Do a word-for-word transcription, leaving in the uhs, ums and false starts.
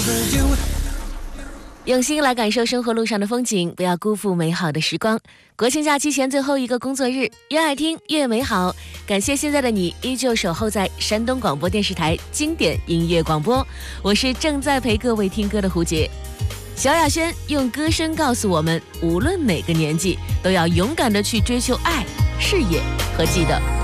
用心来感受生活路上的风景，不要辜负美好的时光。国庆假期前最后一个工作日，越爱听越美好。感谢现在的你依旧守候在山东广播电视台经典音乐广播，我是正在陪各位听歌的胡杰。萧亚轩用歌声告诉我们，无论哪个年纪，都要勇敢地去追求爱、事业和记得。